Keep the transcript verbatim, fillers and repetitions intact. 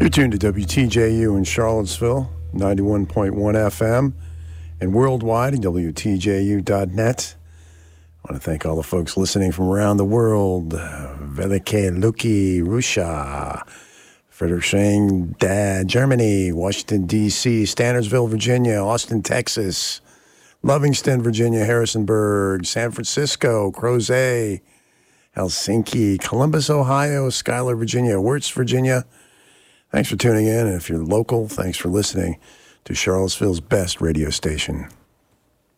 You're tuned to W T J U in Charlottesville, ninety-one point one F M, and worldwide at W T J U dot net. I want to thank all the folks listening from around the world. Velike Luki, Russia, Friedrichshain, Dad, Germany, Washington, D C, Standardsville, Virginia, Austin, Texas, Lovingston, Virginia, Harrisonburg, San Francisco, Crozet, Helsinki, Columbus, Ohio, Schuyler, Virginia, Wirtz, Virginia. Thanks for tuning in, and if you're local, thanks for listening to Charlottesville's best radio station.